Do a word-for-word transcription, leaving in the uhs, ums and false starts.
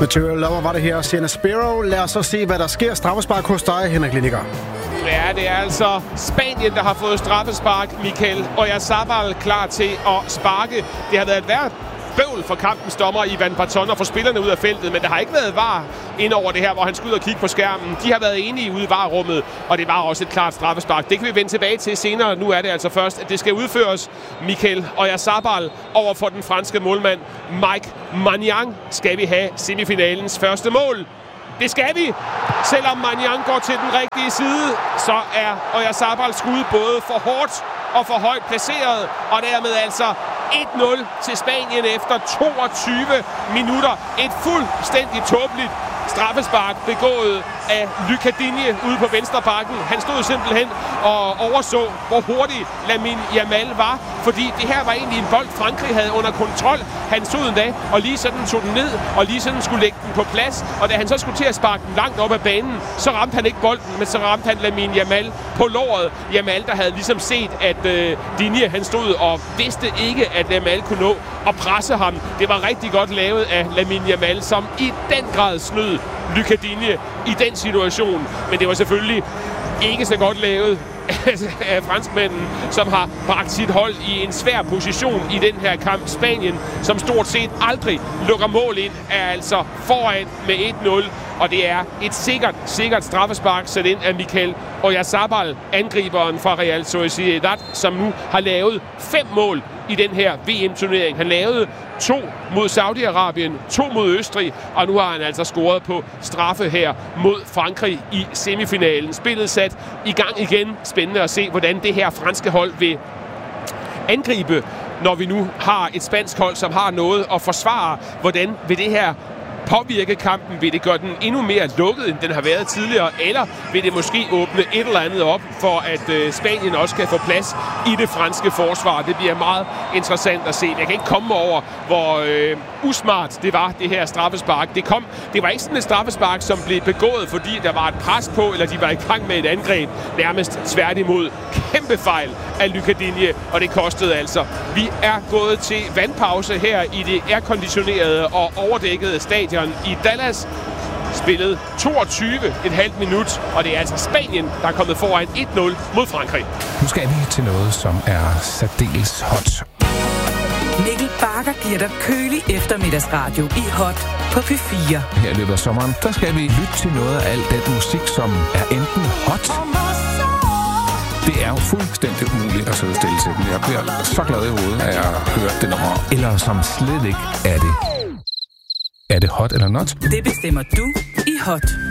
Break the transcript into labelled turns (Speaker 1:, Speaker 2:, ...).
Speaker 1: Material Lover var det her, Sienna Sparrow. Lad os så se, hvad der sker. Straffespark hos dig, Henrik Lineker.
Speaker 2: Ja, det er altså Spanien, der har fået straffespark. Mikel Oyarzabal klar til at sparke. Det har været et værd bøvl for kampens dommer Ivan Barton og for spillerne ud af feltet, men der har ikke været V A R ind over det her, hvor han skulle ud og kigge på skærmen. De har været enige ude i V A R-rummet, og det var også et klart straffespark. Det kan vi vende tilbage til senere. Nu er det altså først, at det skal udføres. Mikel Oyarzabal over for den franske målmand Mike Maignan skal vi have semifinalens første mål. Det skal vi! Selvom Maignan går til den rigtige side, så er Oyarzabals skud både for hårdt og for højt placeret, og dermed altså et nul til Spanien efter toogtyve minutter. Et fuldstændig tåbeligt straffespark begået af Lucas Digne ude på venstre bakken. Han stod simpelthen og overså, hvor hurtig Lamine Yamal var, fordi det her var egentlig en bold, Frankrig havde under kontrol. Han stod endda og lige sådan tog den ned, og lige sådan skulle lægge den på plads, og da han så skulle til at sparke den langt op ad banen, så ramte han ikke bolden, men så ramte han Lamine Yamal på låret. Yamal, der havde ligesom set, at øh, Digne, han stod og vidste ikke, at Yamal kunne nå at presse ham. Det var rigtig godt lavet af Lamine Yamal, som i den grad snød Lucas Digne i den situation, men det var selvfølgelig ikke så godt lavet af franskmanden, som har bragt sit hold i en svær position i den her kamp. Spanien, som stort set aldrig lukker mål ind, er altså foran med et nul, og det er et sikkert, sikkert straffespark sat ind af Mikel Oyarzabal, angriberen fra Real Sociedad, som nu har lavet fem mål i den her V M-turnering. Han lavede to mod Saudi-Arabien, to mod Østrig, og nu har han altså scoret på straffe her mod Frankrig i semifinalen. Spillet sat i gang igen. Spændende at se, hvordan det her franske hold vil angribe, når vi nu har et spansk hold, som har noget at forsvare. Hvordan vil det her påvirke kampen? Vil det gøre den endnu mere lukket, end den har været tidligere? Eller vil det måske åbne et eller andet op, for at øh, Spanien også kan få plads i det franske forsvar? Det bliver meget interessant at se. Jeg kan ikke komme over, hvor øh, usmart det var, det her straffespark. Det, kom, det var ikke sådan et straffespark, som blev begået, fordi der var et pres på, eller de var i gang med et angreb. Nærmest tværtimod. Kæmpe fejl af Lucas Digne, og det kostede altså. Vi er gået til vandpause her i det airconditionerede og overdækkede stadion i Dallas. Spillet toogtyve komma fem minut, og det er altså Spanien, der er kommet foran et nul mod Frankrig.
Speaker 3: Nu skal vi til noget, som er særdeles hot.
Speaker 4: Mikkel Bakker giver dig kølig eftermiddagsradio i Hot på P fire.
Speaker 3: Her i løbet af sommeren, der skal vi lytte til noget af al den musik, som er enten hot. Det er jo fuldstændig umuligt at sidde stille til den. Jeg bliver så glad i hovedet, at jeg har hørt det nummer. Eller som slet ikke er det. Er det hot eller not?
Speaker 4: Det bestemmer du i Hot.